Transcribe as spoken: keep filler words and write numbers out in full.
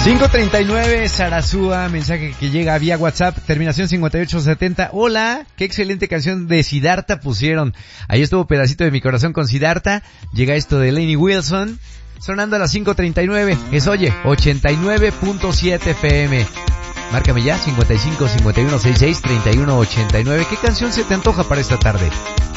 cinco treinta y nueve, Sarasúa, mensaje que llega vía WhatsApp, terminación cincuenta y ocho setenta. Hola, qué excelente canción de Siddhartha pusieron. Ahí estuvo Pedacito de mi corazón con Siddhartha. Llega esto de Lainey Wilson, sonando a las cinco treinta y nueve. Es Oye, ochenta y nueve punto siete F M. Márcame ya, cincuenta y cinco, cincuenta y uno, sesenta y seis, treinta y uno, ochenta y nueve. ¿Qué canción se te antoja para esta tarde?